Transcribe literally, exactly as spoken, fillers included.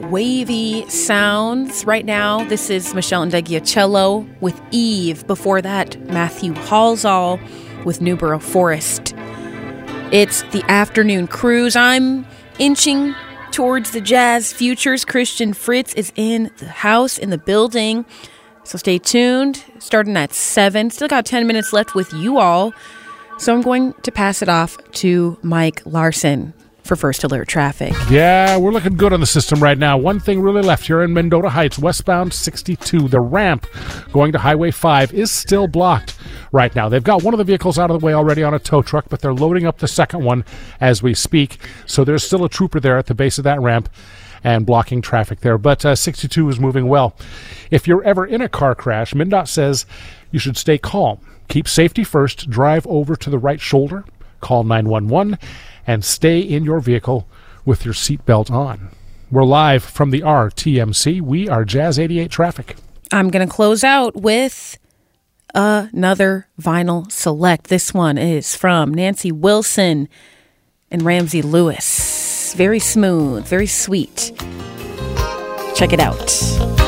wavy sounds. Right now, this is Michelle Indegiacello with Eve. Before that, Matthew Halsall with Newborough Forest. It's the afternoon cruise. I'm inching towards the jazz futures. Christian Fritz is in the house, in the building. So stay tuned. Starting at seven. Still got ten minutes left with you all. So I'm going to pass it off to Mike Larson for First Alert Traffic. Yeah, we're looking good on the system right now. One thing really left here in Mendota Heights, westbound sixty-two. The ramp going to Highway five is still blocked right now. They've got one of the vehicles out of the way already on a tow truck, but they're loading up the second one as we speak. So there's still a trooper there at the base of that ramp and blocking traffic there. But uh, sixty-two is moving well. If you're ever in a car crash, MnDOT says you should stay calm. Keep safety first. Drive over to the right shoulder. Call nine one one and stay in your vehicle with your seatbelt on. We're live from the R T M C. We are Jazz eighty-eight Traffic. I'm going to close out with another vinyl select. This one is from Nancy Wilson and Ramsey Lewis. Very smooth, very sweet. Check it out.